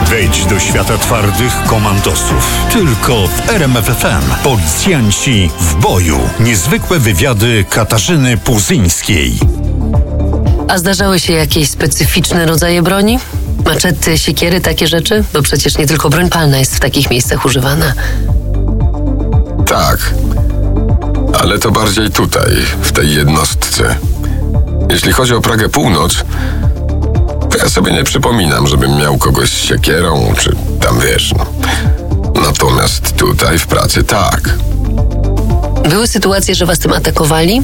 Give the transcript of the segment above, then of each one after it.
Wejdź do świata twardych komandosów. Tylko w RMF FM. Policjanci w boju. Niezwykłe wywiady Katarzyny Puzyńskiej. A zdarzały się jakieś specyficzne rodzaje broni? Maczety, siekiery, takie rzeczy? Bo przecież nie tylko broń palna jest w takich miejscach używana. Tak, ale to bardziej tutaj, w tej jednostce. Jeśli chodzi o Pragę Północ, to ja sobie nie przypominam, żebym miał kogoś z siekierą, czy tam wiesz. Natomiast tutaj w pracy tak. Były sytuacje, że was tym atakowali?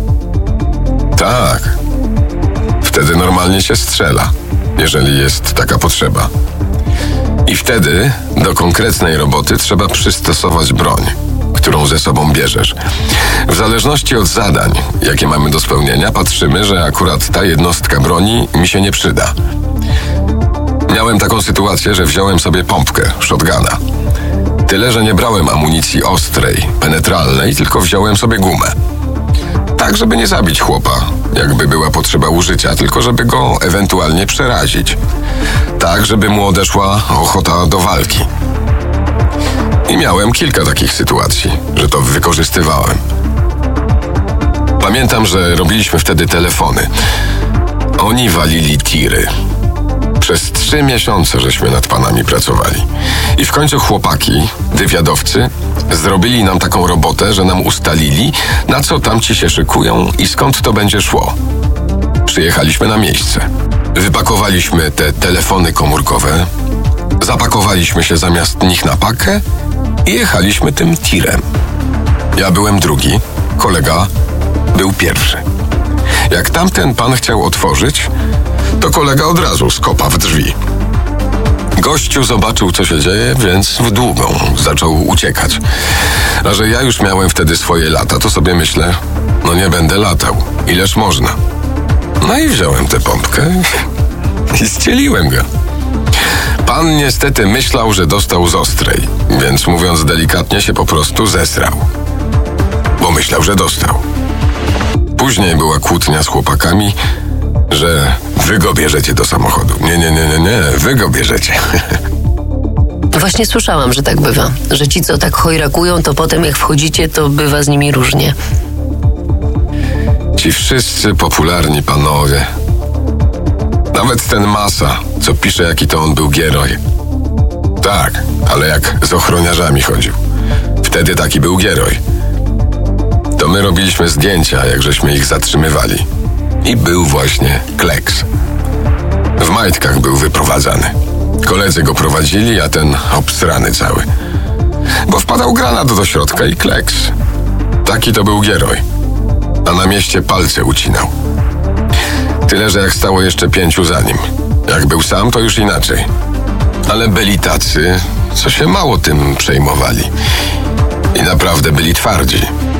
Tak. Wtedy normalnie się strzela, jeżeli jest taka potrzeba. I wtedy do konkretnej roboty trzeba przystosować broń, którą ze sobą bierzesz. W zależności od zadań, jakie mamy do spełnienia, patrzymy, że akurat ta jednostka broni mi się nie przyda. Miałem taką sytuację, że wziąłem sobie pompkę, shotguna. Tyle, że nie brałem amunicji ostrej, penetralnej, tylko wziąłem sobie gumę. Tak, żeby nie zabić chłopa, jakby była potrzeba użycia, tylko żeby go ewentualnie przerazić. Tak, żeby mu odeszła ochota do walki. I miałem kilka takich sytuacji, że to wykorzystywałem. Pamiętam, że robiliśmy wtedy telefony. Oni walili tiry. Przez 3 miesiące żeśmy nad panami pracowali. I w końcu chłopaki, wywiadowcy, zrobili nam taką robotę, że nam ustalili, na co tamci się szykują i skąd to będzie szło. Przyjechaliśmy na miejsce. Wypakowaliśmy te telefony komórkowe, zapakowaliśmy się zamiast nich na pakę i jechaliśmy tym tirem. Ja byłem drugi, kolega był pierwszy. Jak tamten pan chciał otworzyć, to kolega od razu skopa w drzwi. Gościu zobaczył, co się dzieje, więc w długą zaczął uciekać. A że ja już miałem wtedy swoje lata, to sobie myślę, no nie będę latał, ileż można. No i wziąłem tę pompkę i zcieliłem go. Pan niestety myślał, że dostał z ostrej, więc mówiąc delikatnie się po prostu zesrał. Bo myślał, że dostał. Później była kłótnia z chłopakami, że wy go bierzecie do samochodu. Nie, wy go bierzecie. Właśnie słyszałam, że tak bywa. Że ci, co tak chojrakują, to potem jak wchodzicie, to bywa z nimi różnie. Ci wszyscy popularni panowie. Nawet ten Masa, co pisze, jaki to on był gieroj. Tak, ale jak z ochroniarzami chodził. Wtedy taki był gieroj. To my robiliśmy zdjęcia, jak żeśmy ich zatrzymywali. I był właśnie kleks. W majtkach był wyprowadzany. Koledzy go prowadzili, a ten obsrany cały. Bo wpadał granat do środka i kleks. Taki to był gieroj. A na mieście palce ucinał. Tyle, że jak stało jeszcze 5 za nim. Jak był sam, to już inaczej. Ale byli tacy, co się mało tym przejmowali. I naprawdę byli twardzi.